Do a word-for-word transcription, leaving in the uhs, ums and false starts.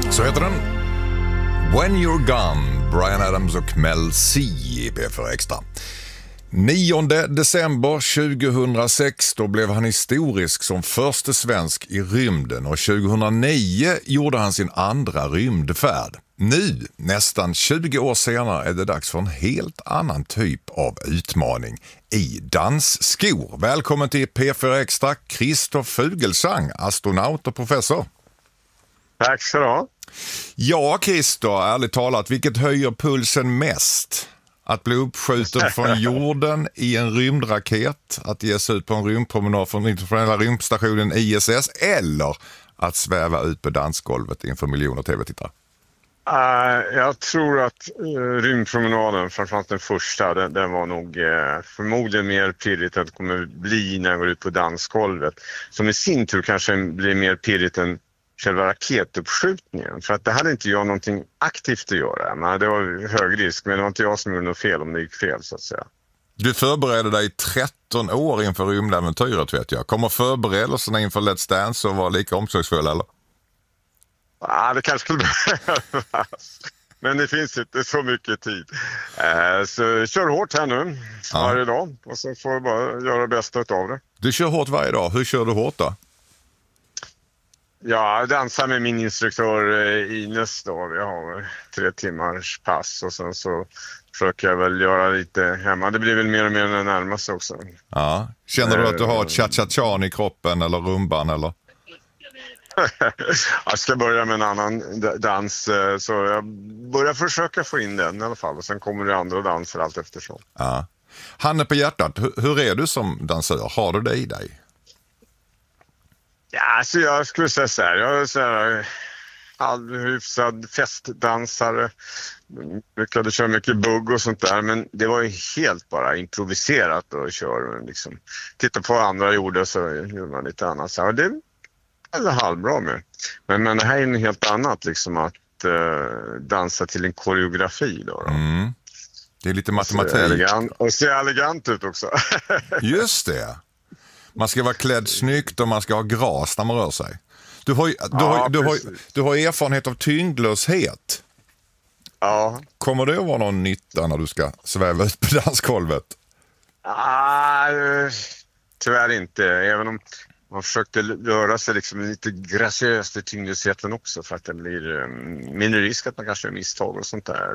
Så heter den When You're Gone, Bryan Adams och Mel C i P fyra Extra. nionde december tjugohundrasex, då blev han historisk som första svensk i rymden, och tjugohundranio gjorde han sin andra rymdfärd. Nu, nästan tjugo år senare, är det dags för en helt annan typ av utmaning i dansskor. Välkommen till P fyra Extra, Christer Fuglesang, astronaut och professor. Tack så du. Ja, Christer, ärligt talat, vilket höjer pulsen mest? Att bli uppskjuten från jorden i en rymdraket, att ge sig ut på en rymdpromenad från internationella rymdstationen I S S, eller att sväva ut på dansgolvet inför miljoner tv-tittare? Uh, jag tror att uh, rymdpromenaden, framförallt den första, den, den var nog uh, förmodligen mer pirrigt än det kommer bli när jag går ut på dansgolvet. Som i sin tur kanske blir mer pirrigt än själva raketuppskjutningen. För att det hade inte jag någonting aktivt att göra. Men det var hög risk, men det var inte jag som gjorde något fel om det gick fel, så att säga. Du förberedde dig tretton år inför rymdäventyret, vet jag. Kommer förberedelserna inför Let's Dance att vara lika omsorgsfulla, eller? Ja, det kanske skulle behövas. Men det finns inte så mycket tid. Eh, så kör hårt här nu, ja. varje dag. Och så får jag bara göra det bästa av det. Du kör hårt varje dag. Hur kör du hårt då? Ja, jag dansar med min instruktör Ines då. Vi har tre timmars pass och sen så försöker jag väl göra lite hemma. Det blir väl mer och mer när det närmar sig också. Ja. Känner du att du har ett cha-cha-chan i kroppen eller rumban eller? Jag ska börja med en annan dans, så jag börjar försöka få in den i alla fall. Och sen kommer det andra danser allt eftersom. Ja. Handen på hjärtat, hur, hur är du som dansör? Har du det i dig? Ja, alltså jag skulle säga så här, jag är så här halvhyfsad festdansare, lyckades köra mycket bugg och sånt där, men det var ju helt bara improviserat och köra liksom. Titta på vad andra gjorde så gjorde man lite annat, så det är det halvbra med. Men, men det här är något helt annat liksom, att uh, dansa till en koreografi då. då. Mm. Det är lite matematik. Och se elegant, och se elegant ut också. Just det. Man ska vara klädd snyggt och man ska ha gras när man rör sig. Du har, du, ja, har, du, har, du har erfarenhet av tyngdlöshet. Ja. Kommer det att vara någon nytta när du ska sväva ut på dansgolvet? Ah, tyvärr inte. Även om man försökte röra sig liksom lite graciöst i tyngdlösheten också, för att det blir mindre risk att man kanske gör misstag och sånt där.